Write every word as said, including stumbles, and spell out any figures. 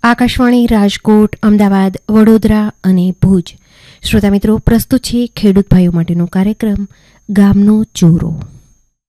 આકાશવાણી રાજકોટ, અમદાવાદ, વડોદરા અને ભુજ. શ્રોતા મિત્રો, પ્રસ્તુત છે ખેડૂત ભાઈઓ માટેનો કાર્યક્રમ ગામનો ચોરો.